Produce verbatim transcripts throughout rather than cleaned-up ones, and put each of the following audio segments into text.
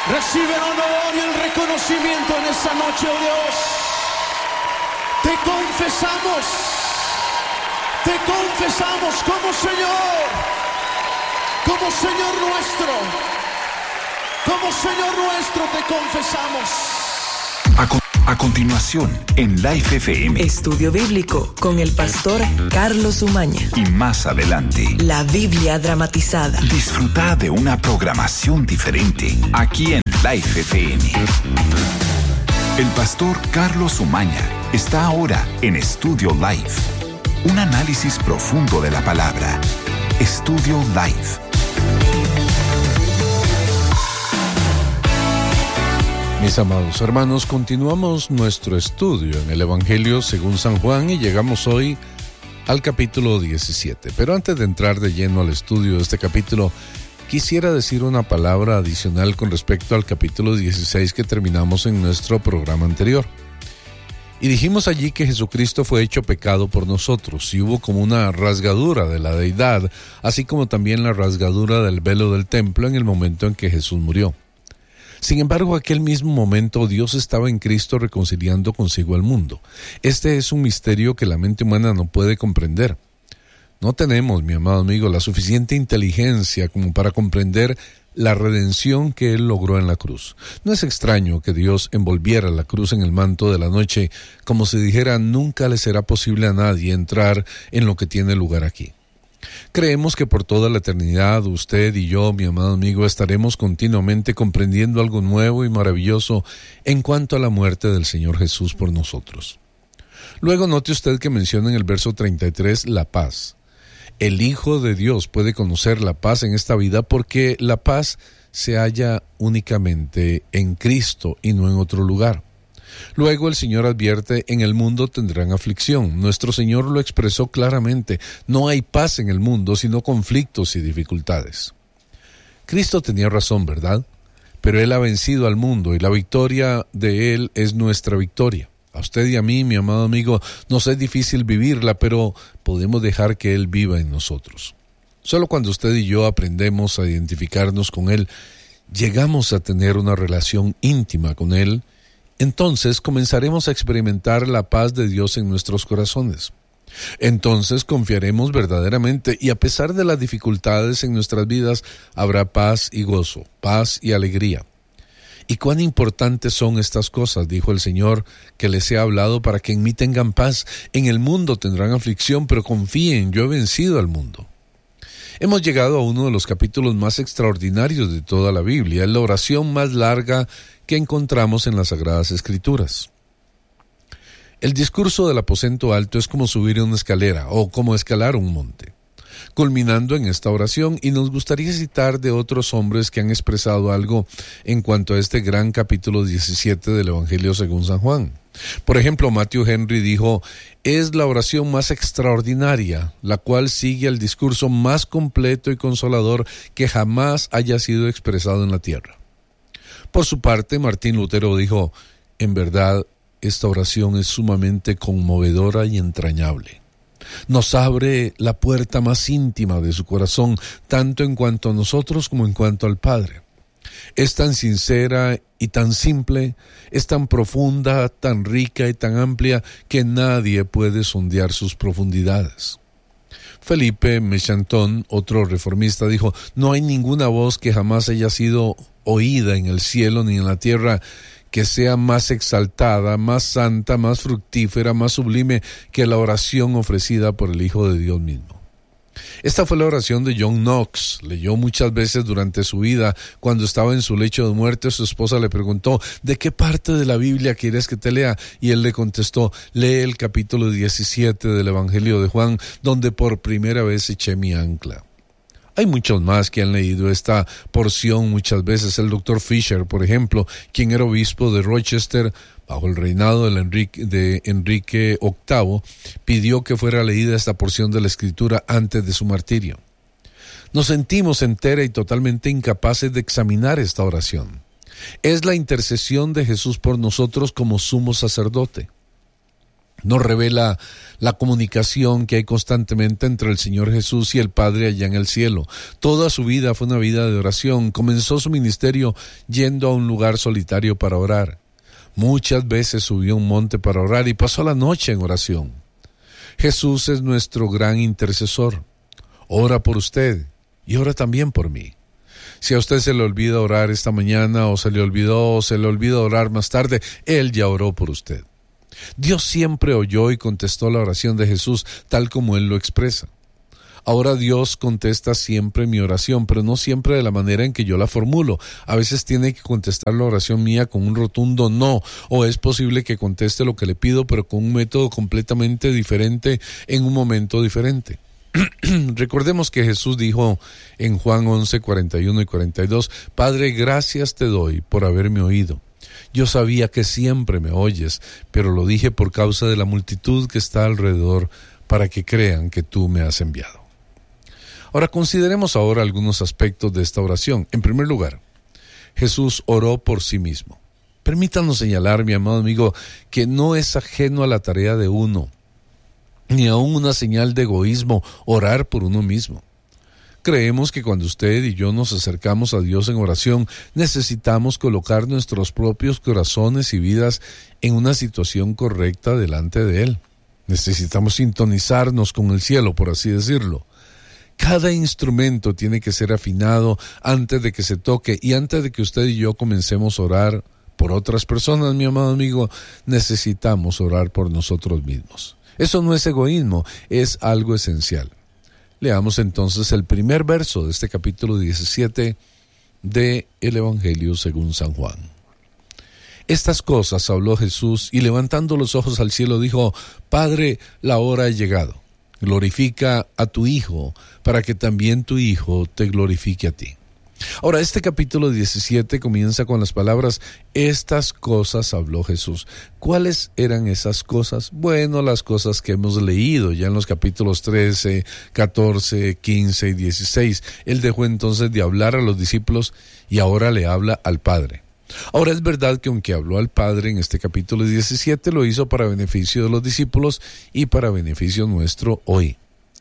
Recibe el honor y el reconocimiento en esta noche, oh Dios. Te confesamos, te confesamos como Señor, como Señor nuestro, como Señor nuestro te confesamos. A, con, a continuación, en Life F M. Estudio Bíblico con el pastor Carlos Umaña. Y más adelante, la Biblia dramatizada. Disfruta de una programación diferente aquí en Life F M. El pastor Carlos Umaña está ahora en Estudio Life. Un análisis profundo de la palabra. Estudio Life. Mis amados hermanos, continuamos nuestro estudio en el Evangelio según San Juan y llegamos hoy al capítulo diecisiete. Pero antes de entrar de lleno al estudio de este capítulo, quisiera decir una palabra adicional con respecto al capítulo dieciséis que terminamos en nuestro programa anterior. Y dijimos allí que Jesucristo fue hecho pecado por nosotros y hubo como una rasgadura de la deidad, así como también la rasgadura del velo del templo en el momento en que Jesús murió. Sin embargo, aquel mismo momento Dios estaba en Cristo reconciliando consigo al mundo. Este es un misterio que la mente humana no puede comprender. No tenemos, mi amado amigo, la suficiente inteligencia como para comprender la redención que Él logró en la cruz. No es extraño que Dios envolviera la cruz en el manto de la noche, como si dijera, nunca le será posible a nadie entrar en lo que tiene lugar aquí. Creemos que por toda la eternidad usted y yo, mi amado amigo, estaremos continuamente comprendiendo algo nuevo y maravilloso en cuanto a la muerte del Señor Jesús por nosotros. Luego note usted que menciona en el verso treinta y tres la paz. El Hijo de Dios puede conocer la paz en esta vida porque la paz se halla únicamente en Cristo y no en otro lugar. Luego el Señor advierte, en el mundo tendrán aflicción. Nuestro Señor lo expresó claramente, no hay paz en el mundo, sino conflictos y dificultades. Cristo tenía razón, ¿verdad? Pero Él ha vencido al mundo y la victoria de Él es nuestra victoria. A usted y a mí, mi amado amigo, nos es difícil vivirla, pero podemos dejar que Él viva en nosotros. Solo cuando usted y yo aprendemos a identificarnos con Él, llegamos a tener una relación íntima con Él, entonces comenzaremos a experimentar la paz de Dios en nuestros corazones. Entonces confiaremos verdaderamente y a pesar de las dificultades en nuestras vidas, habrá paz y gozo, paz y alegría. ¿Y cuán importantes son estas cosas? Dijo el Señor, que les he hablado para que en mí tengan paz. En el mundo tendrán aflicción, pero confíen, yo he vencido al mundo. Hemos llegado a uno de los capítulos más extraordinarios de toda la Biblia, es la oración más larga que encontramos en las Sagradas Escrituras. El discurso del aposento alto es como subir una escalera o como escalar un monte, culminando en esta oración, y nos gustaría citar de otros hombres que han expresado algo en cuanto a este gran capítulo diecisiete del Evangelio según San Juan. Por ejemplo, Matthew Henry dijo, es la oración más extraordinaria, la cual sigue el discurso más completo y consolador que jamás haya sido expresado en la tierra. Por su parte, Martín Lutero dijo, en verdad, esta oración es sumamente conmovedora y entrañable. Nos abre la puerta más íntima de su corazón, tanto en cuanto a nosotros como en cuanto al Padre. Es tan sincera y tan simple, es tan profunda, tan rica y tan amplia que nadie puede sondear sus profundidades. Felipe Melanchthon, otro reformista, dijo, no hay ninguna voz que jamás haya sido oída en el cielo ni en la tierra que sea más exaltada, más santa, más fructífera, más sublime que la oración ofrecida por el Hijo de Dios mismo. Esta fue la oración de John Knox. Leyó muchas veces durante su vida. Cuando estaba en su lecho de muerte, su esposa le preguntó, ¿de qué parte de la Biblia quieres que te lea? Y él le contestó, lee el capítulo diecisiete del Evangelio de Juan, donde por primera vez eché mi ancla. Hay muchos más que han leído esta porción muchas veces. El doctor Fisher, por ejemplo, quien era obispo de Rochester bajo el reinado de Enrique, de Enrique octavo, pidió que fuera leída esta porción de la Escritura antes de su martirio. Nos sentimos entera y totalmente incapaces de examinar esta oración. Es la intercesión de Jesús por nosotros como sumo sacerdote. Nos revela la comunicación que hay constantemente entre el Señor Jesús y el Padre allá en el cielo. Toda su vida fue una vida de oración. Comenzó su ministerio yendo a un lugar solitario para orar. Muchas veces subió a un monte para orar y pasó la noche en oración. Jesús es nuestro gran intercesor. Ora por usted y ora también por mí. Si a usted se le olvida orar esta mañana, o se le olvidó, o se le olvida orar más tarde, Él ya oró por usted. Dios siempre oyó y contestó la oración de Jesús tal como Él lo expresa. Ahora Dios contesta siempre mi oración, pero no siempre de la manera en que yo la formulo. A veces tiene que contestar la oración mía con un rotundo no, o es posible que conteste lo que le pido, pero con un método completamente diferente en un momento diferente. Recordemos que Jesús dijo en Juan once, cuarenta y uno y cuarenta y dos, Padre, gracias te doy por haberme oído. Yo sabía que siempre me oyes, pero lo dije por causa de la multitud que está alrededor, para que crean que tú me has enviado. Ahora consideremos ahora algunos aspectos de esta oración. En primer lugar, Jesús oró por sí mismo. Permítanos señalar, mi amado amigo, que no es ajeno a la tarea de uno, ni aún una señal de egoísmo orar por uno mismo. Creemos que cuando usted y yo nos acercamos a Dios en oración, necesitamos colocar nuestros propios corazones y vidas en una situación correcta delante de Él. Necesitamos sintonizarnos con el cielo, por así decirlo. Cada instrumento tiene que ser afinado antes de que se toque, y antes de que usted y yo comencemos a orar por otras personas, mi amado amigo, necesitamos orar por nosotros mismos. Eso no es egoísmo, es algo esencial. Leamos entonces el primer verso de este capítulo diecisiete de el Evangelio según San Juan. Estas cosas habló Jesús y levantando los ojos al cielo dijo, Padre, la hora ha llegado. Glorifica a tu Hijo para que también tu Hijo te glorifique a ti. Ahora, este capítulo diecisiete comienza con las palabras, estas cosas habló Jesús. ¿Cuáles eran esas cosas? Bueno, las cosas que hemos leído ya en los capítulos trece, catorce, quince y dieciséis. Él dejó entonces de hablar a los discípulos y ahora le habla al Padre. Ahora es verdad que aunque habló al Padre en este capítulo diecisiete, lo hizo para beneficio de los discípulos y para beneficio nuestro hoy.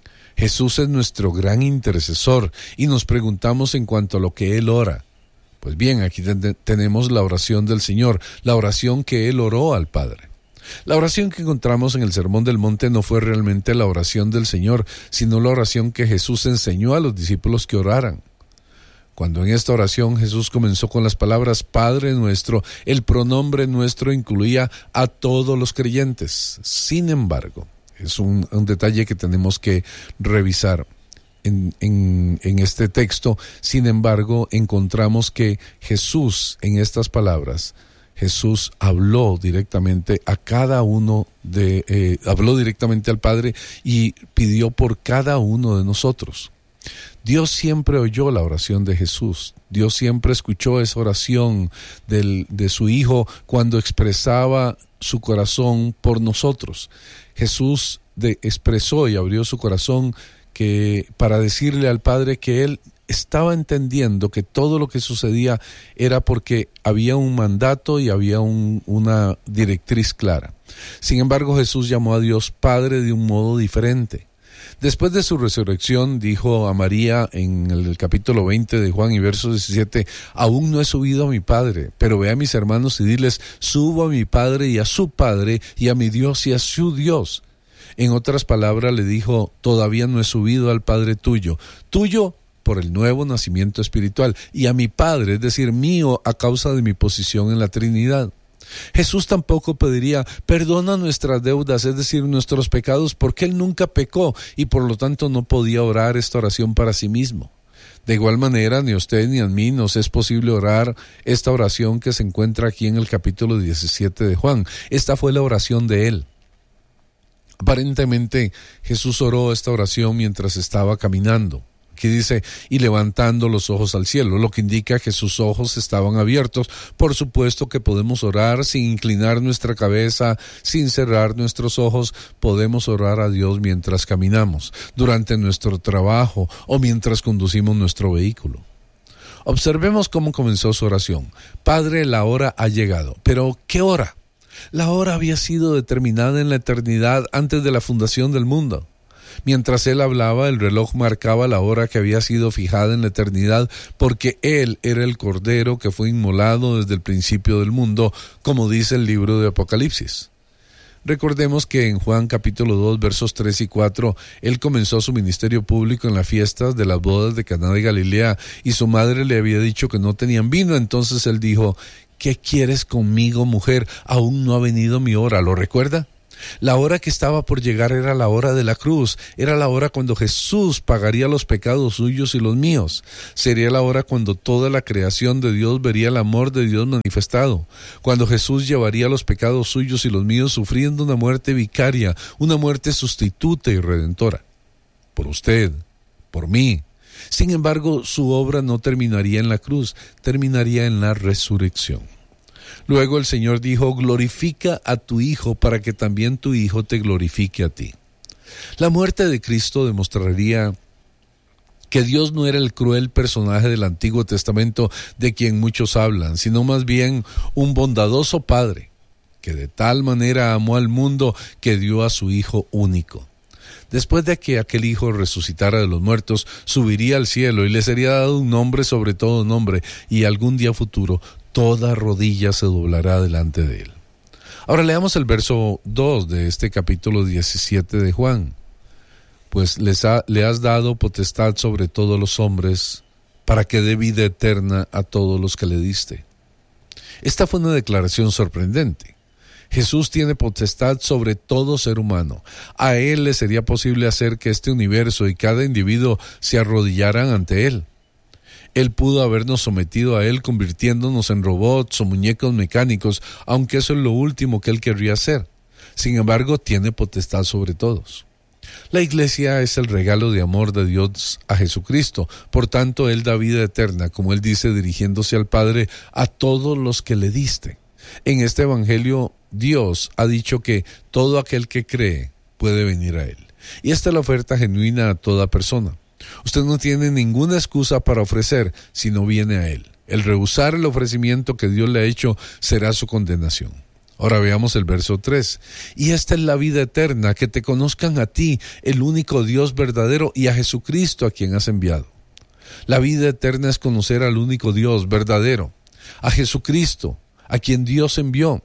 Jesús es nuestro gran intercesor y nos preguntamos en cuanto a lo que Él ora. Pues bien, aquí ten- tenemos la oración del Señor, la oración que Él oró al Padre. La oración que encontramos en el Sermón del Monte no fue realmente la oración del Señor, sino la oración que Jesús enseñó a los discípulos que oraran. Cuando en esta oración Jesús comenzó con las palabras Padre nuestro, el pronombre nuestro incluía a todos los creyentes. Sin embargo, es un, un detalle que tenemos que revisar en, en, en este texto. Sin embargo, encontramos que Jesús, en estas palabras, Jesús habló directamente a cada uno de, eh, habló directamente al Padre y pidió por cada uno de nosotros. Dios siempre oyó la oración de Jesús. Dios siempre escuchó esa oración del, de su Hijo cuando expresaba su corazón por nosotros. Jesús de, expresó y abrió su corazón que, para decirle al Padre que Él estaba entendiendo que todo lo que sucedía era porque había un mandato y había un, una directriz clara. Sin embargo, Jesús llamó a Dios Padre de un modo diferente. Después de su resurrección, dijo a María en el capítulo veinte de Juan y verso diecisiete, aún no he subido a mi Padre, pero ve a mis hermanos y diles, subo a mi Padre y a su Padre, y a mi Dios y a su Dios. En otras palabras le dijo, todavía no he subido al Padre tuyo, tuyo por el nuevo nacimiento espiritual, y a mi Padre, es decir, mío, a causa de mi posición en la Trinidad. Jesús tampoco pediría, perdona nuestras deudas, es decir, nuestros pecados, porque Él nunca pecó y por lo tanto no podía orar esta oración para sí mismo. De igual manera, ni a usted ni a mí nos es posible orar esta oración que se encuentra aquí en el capítulo diecisiete de Juan. Esta fue la oración de Él. Aparentemente, Jesús oró esta oración mientras estaba caminando. Aquí dice, y levantando los ojos al cielo, lo que indica que sus ojos estaban abiertos. Por supuesto que podemos orar sin inclinar nuestra cabeza, sin cerrar nuestros ojos. Podemos orar a Dios mientras caminamos, durante nuestro trabajo o mientras conducimos nuestro vehículo. Observemos cómo comenzó su oración. Padre, la hora ha llegado. ¿Pero qué hora? La hora había sido determinada en la eternidad antes de la fundación del mundo. Mientras él hablaba, el reloj marcaba la hora que había sido fijada en la eternidad, porque él era el Cordero que fue inmolado desde el principio del mundo, como dice el libro de Apocalipsis. Recordemos que en Juan capítulo dos, versos tres y cuatro, él comenzó su ministerio público en las fiestas de las bodas de Caná de Galilea, y su madre le había dicho que no tenían vino. Entonces él dijo: ¿qué quieres conmigo, mujer? Aún no ha venido mi hora. ¿Lo recuerda? La hora que estaba por llegar era la hora de la cruz, era la hora cuando Jesús pagaría los pecados suyos y los míos. Sería la hora cuando toda la creación de Dios vería el amor de Dios manifestado, cuando Jesús llevaría los pecados suyos y los míos sufriendo una muerte vicaria, una muerte sustituta y redentora. Por usted, por mí. Sin embargo, su obra no terminaría en la cruz, terminaría en la resurrección. Luego el Señor dijo: glorifica a tu Hijo para que también tu Hijo te glorifique a ti. La muerte de Cristo demostraría que Dios no era el cruel personaje del Antiguo Testamento de quien muchos hablan, sino más bien un bondadoso Padre, que de tal manera amó al mundo que dio a su Hijo único. Después de que aquel Hijo resucitara de los muertos, subiría al cielo y le sería dado un nombre sobre todo nombre, y algún día futuro toda rodilla se doblará delante de él. Ahora leamos el verso dos de este capítulo diecisiete de Juan. Pues les ha, le has dado potestad sobre todos los hombres, para que dé vida eterna a todos los que le diste. Esta fue una declaración sorprendente. Jesús tiene potestad sobre todo ser humano. A él le sería posible hacer que este universo y cada individuo se arrodillaran ante él. Él pudo habernos sometido a él convirtiéndonos en robots o muñecos mecánicos, aunque eso es lo último que él querría hacer. Sin embargo, tiene potestad sobre todos. La iglesia es el regalo de amor de Dios a Jesucristo. Por tanto, él da vida eterna, como él dice dirigiéndose al Padre, a todos los que le diste. En este evangelio, Dios ha dicho que todo aquel que cree puede venir a él. Y esta es la oferta genuina a toda persona. Usted no tiene ninguna excusa para ofrecer si no viene a él. El rehusar el ofrecimiento que Dios le ha hecho será su condenación. Ahora veamos el verso tres. Y esta es la vida eterna, que te conozcan a ti, el único Dios verdadero, y a Jesucristo a quien has enviado. La vida eterna es conocer al único Dios verdadero, a Jesucristo, a quien Dios envió.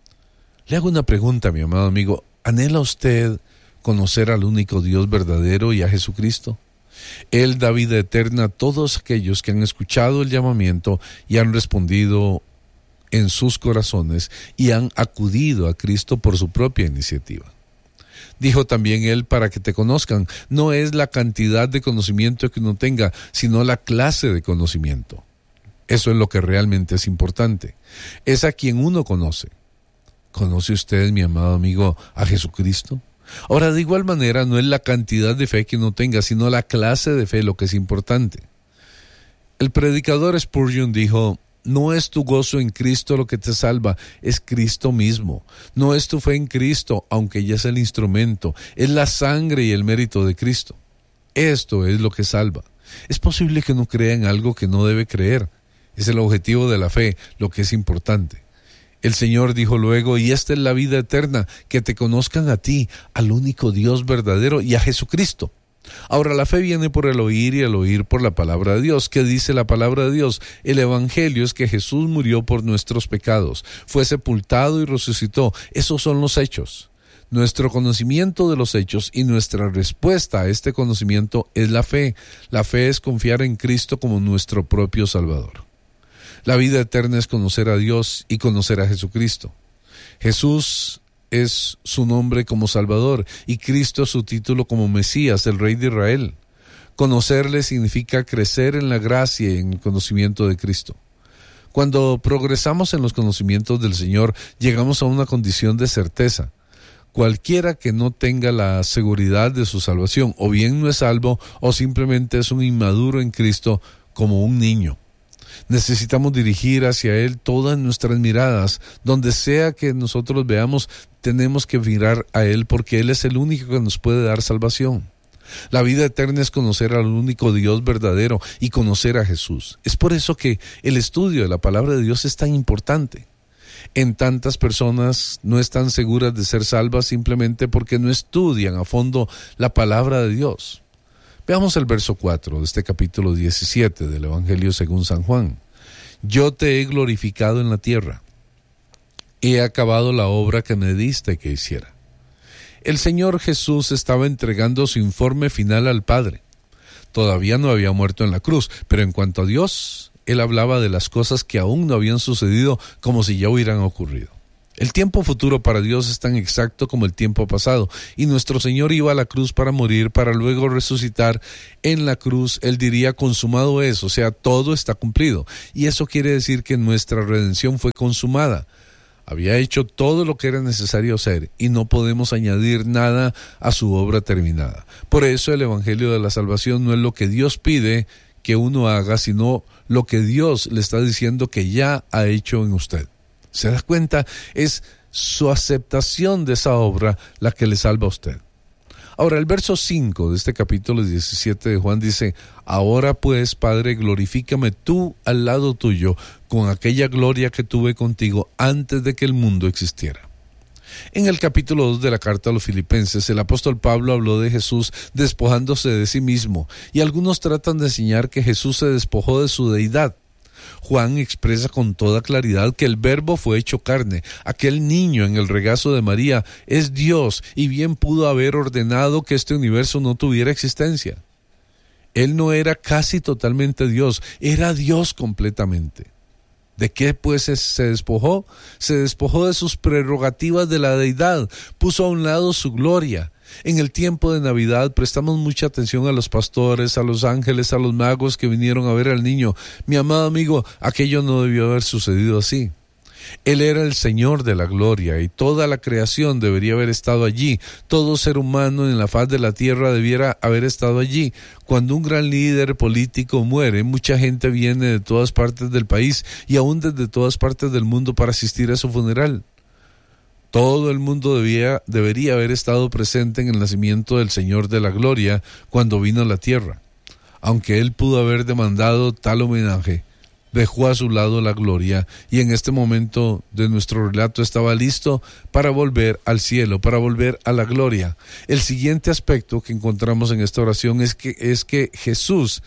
Le hago una pregunta, mi amado amigo. ¿Anhela usted conocer al único Dios verdadero y a Jesucristo? Él da vida eterna a todos aquellos que han escuchado el llamamiento y han respondido en sus corazones y han acudido a Cristo por su propia iniciativa. Dijo también él: para que te conozcan. No es la cantidad de conocimiento que uno tenga, sino la clase de conocimiento. Eso es lo que realmente es importante. Es a quien uno conoce. ¿Conoce usted, mi amado amigo, a Jesucristo? Ahora, de igual manera, no es la cantidad de fe que uno tenga, sino la clase de fe lo que es importante. El predicador Spurgeon dijo: no es tu gozo en Cristo lo que te salva, es Cristo mismo. No es tu fe en Cristo, aunque ella es el instrumento, es la sangre y el mérito de Cristo. Esto es lo que salva. Es posible que uno crea en algo que no debe creer. Es el objetivo de la fe, lo que es importante. El Señor dijo luego: y esta es la vida eterna, que te conozcan a ti, al único Dios verdadero, y a Jesucristo. Ahora, la fe viene por el oír y el oír por la palabra de Dios. ¿Qué dice la palabra de Dios? El evangelio es que Jesús murió por nuestros pecados, fue sepultado y resucitó. Esos son los hechos. Nuestro conocimiento de los hechos y nuestra respuesta a este conocimiento es la fe. La fe es confiar en Cristo como nuestro propio Salvador. La vida eterna es conocer a Dios y conocer a Jesucristo. Jesús es su nombre como Salvador y Cristo es su título como Mesías, el Rey de Israel. Conocerle significa crecer en la gracia y en el conocimiento de Cristo. Cuando progresamos en los conocimientos del Señor, llegamos a una condición de certeza. Cualquiera que no tenga la seguridad de su salvación, o bien no es salvo, o simplemente es un inmaduro en Cristo, como un niño. Necesitamos dirigir hacia Él todas nuestras miradas. Donde sea que nosotros veamos, tenemos que mirar a Él, porque Él es el único que nos puede dar salvación. La vida eterna es conocer al único Dios verdadero y conocer a Jesús. Es por eso que el estudio de la palabra de Dios es tan importante. En tantas personas no están seguras de ser salvas simplemente porque no estudian a fondo la palabra de Dios. Veamos el verso cuatro de este capítulo diecisiete del Evangelio según San Juan. Yo te he glorificado en la tierra. He acabado la obra que me diste que hiciera. El Señor Jesús estaba entregando su informe final al Padre. Todavía no había muerto en la cruz, pero en cuanto a Dios, Él hablaba de las cosas que aún no habían sucedido como si ya hubieran ocurrido. El tiempo futuro para Dios es tan exacto como el tiempo pasado, y nuestro Señor iba a la cruz para morir, para luego resucitar. En la cruz, Él diría, consumado es, o sea, todo está cumplido. Y eso quiere decir que nuestra redención fue consumada. Había hecho todo lo que era necesario hacer y no podemos añadir nada a su obra terminada. Por eso el Evangelio de la Salvación no es lo que Dios pide que uno haga, sino lo que Dios le está diciendo que ya ha hecho en usted. ¿Se da cuenta? Es su aceptación de esa obra la que le salva a usted. Ahora, el verso cinco de este capítulo diecisiete de Juan dice, ahora pues, Padre, glorifícame tú al lado tuyo con aquella gloria que tuve contigo antes de que el mundo existiera. En el capítulo dos de la carta a los Filipenses, el apóstol Pablo habló de Jesús despojándose de sí mismo, y algunos tratan de enseñar que Jesús se despojó de su deidad. Juan expresa con toda claridad que el Verbo fue hecho carne. Aquel niño en el regazo de María es Dios y bien pudo haber ordenado que este universo no tuviera existencia. Él no era casi totalmente Dios, era Dios completamente. ¿De qué pues se despojó? Se despojó de sus prerrogativas de la deidad, puso a un lado su gloria. En el tiempo de Navidad prestamos mucha atención a los pastores, a los ángeles, a los magos que vinieron a ver al niño. Mi amado amigo, aquello no debió haber sucedido así. Él era el Señor de la gloria y toda la creación debería haber estado allí. Todo ser humano en la faz de la tierra debiera haber estado allí. Cuando un gran líder político muere, mucha gente viene de todas partes del país y aún desde todas partes del mundo para asistir a su funeral. Todo el mundo debía, debería haber estado presente en el nacimiento del Señor de la Gloria cuando vino a la tierra. Aunque Él pudo haber demandado tal homenaje, dejó a su lado la gloria y en este momento de nuestro relato estaba listo para volver al cielo, para volver a la gloria. El siguiente aspecto que encontramos en esta oración es que, es que Jesús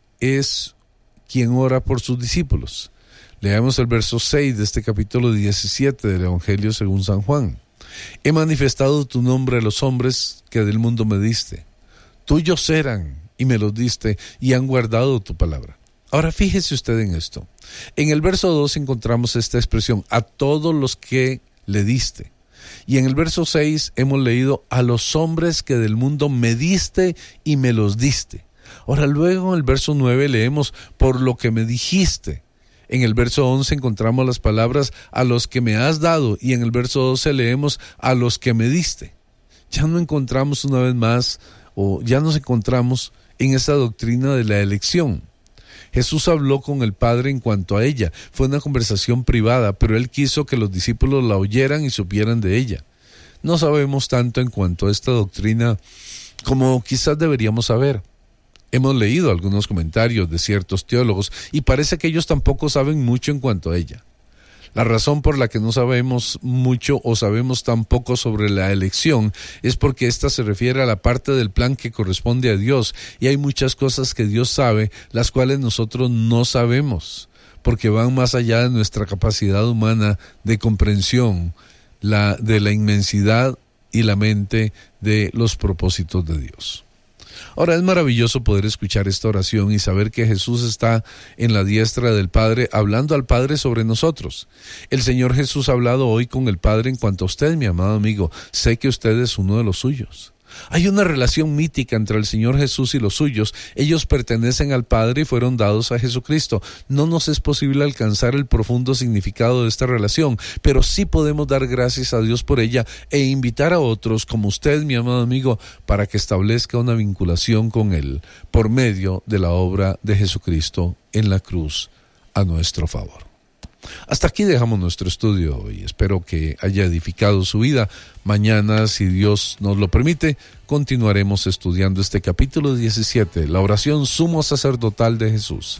es quien ora por sus discípulos. Leamos el verso seis de este capítulo diecisiete del Evangelio según San Juan. He manifestado tu nombre a los hombres que del mundo me diste. Tuyos eran y me los diste y han guardado tu palabra. Ahora fíjese usted en esto. En el verso dos encontramos esta expresión, a todos los que le diste. Y en el verso seis hemos leído, a los hombres que del mundo me diste y me los diste. Ahora luego en el verso nueve leemos, por lo que me dijiste. En el verso once encontramos las palabras a los que me has dado y en el verso doce leemos a los que me diste. Ya no encontramos una vez más o ya nos encontramos en esa doctrina de la elección. Jesús habló con el Padre en cuanto a ella. Fue una conversación privada, pero Él quiso que los discípulos la oyeran y supieran de ella. No sabemos tanto en cuanto a esta doctrina como quizás deberíamos saber. Hemos leído algunos comentarios de ciertos teólogos y parece que ellos tampoco saben mucho en cuanto a ella. La razón por la que no sabemos mucho o sabemos tan poco sobre la elección es porque ésta se refiere a la parte del plan que corresponde a Dios y hay muchas cosas que Dios sabe, las cuales nosotros no sabemos, porque van más allá de nuestra capacidad humana de comprensión, la, de la inmensidad y la mente de los propósitos de Dios. Ahora es maravilloso poder escuchar esta oración y saber que Jesús está en la diestra del Padre, hablando al Padre sobre nosotros. El Señor Jesús ha hablado hoy con el Padre en cuanto a usted, mi amado amigo. Sé que usted es uno de los suyos. Hay una relación mítica entre el Señor Jesús y los suyos. Ellos pertenecen al Padre y fueron dados a Jesucristo. No nos es posible alcanzar el profundo significado de esta relación, pero sí podemos dar gracias a Dios por ella e invitar a otros, como usted, mi amado amigo, para que establezca una vinculación con Él por medio de la obra de Jesucristo en la cruz a nuestro favor. Hasta aquí dejamos nuestro estudio hoy. Espero que haya edificado su vida. Mañana, si Dios nos lo permite, continuaremos estudiando este capítulo diecisiete, la oración sumo sacerdotal de Jesús.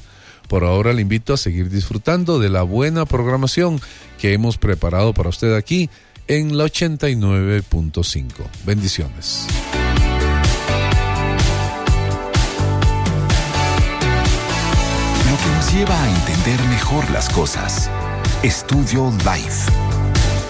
Por ahora le invito a seguir disfrutando de la buena programación que hemos preparado para usted aquí en la ochenta y nueve punto cinco. Bendiciones. Lo que nos lleva a entender mejor las cosas. Estudio Life.